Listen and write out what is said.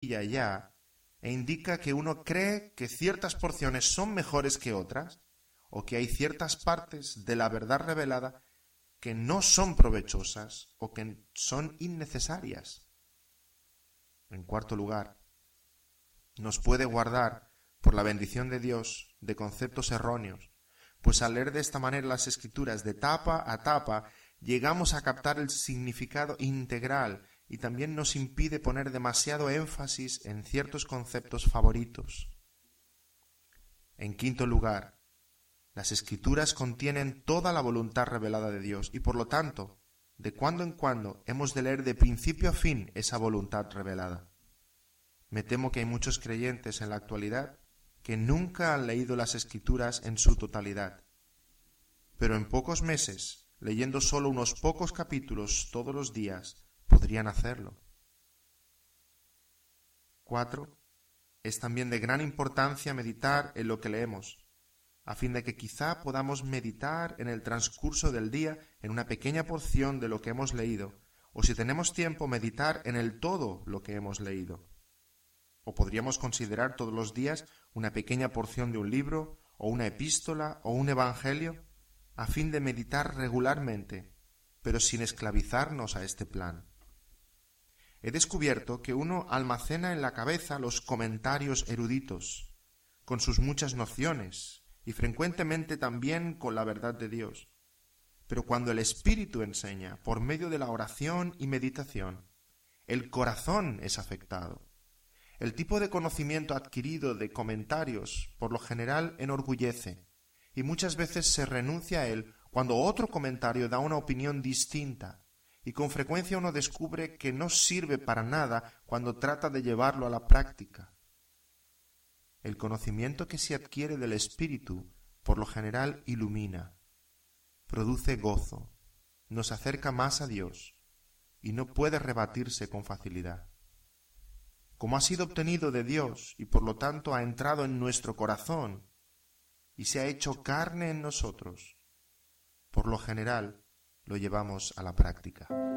y allá e indica que uno cree que ciertas porciones son mejores que otras o que hay ciertas partes de la verdad revelada que no son provechosas o que son innecesarias. En cuarto lugar, nos puede guardar, por la bendición de Dios, de conceptos erróneos, pues al leer de esta manera las Escrituras de tapa a tapa, llegamos a captar el significado integral y también nos impide poner demasiado énfasis en ciertos conceptos favoritos. En quinto lugar, las Escrituras contienen toda la voluntad revelada de Dios y por lo tanto, de cuando en cuando hemos de leer de principio a fin esa voluntad revelada. Me temo que hay muchos creyentes en la actualidad que nunca han leído las Escrituras en su totalidad, pero en pocos meses, leyendo solo unos pocos capítulos todos los días, podrían hacerlo. 4. Es también de gran importancia meditar en lo que leemos, a fin de que quizá podamos meditar en el transcurso del día en una pequeña porción de lo que hemos leído, o si tenemos tiempo, meditar en el todo lo que hemos leído. O podríamos considerar todos los días una pequeña porción de un libro, o una epístola, o un evangelio, a fin de meditar regularmente, pero sin esclavizarnos a este plan. He descubierto que uno almacena en la cabeza los comentarios eruditos, con sus muchas nociones, y frecuentemente también con la verdad de Dios. Pero cuando el Espíritu enseña, por medio de la oración y meditación, el corazón es afectado. El tipo de conocimiento adquirido de comentarios, por lo general, enorgullece, y muchas veces se renuncia a él cuando otro comentario da una opinión distinta, y con frecuencia uno descubre que no sirve para nada cuando trata de llevarlo a la práctica. El conocimiento que se adquiere del Espíritu, por lo general, ilumina, produce gozo, nos acerca más a Dios, y no puede rebatirse con facilidad. Como ha sido obtenido de Dios y por lo tanto ha entrado en nuestro corazón y se ha hecho carne en nosotros, por lo general lo llevamos a la práctica.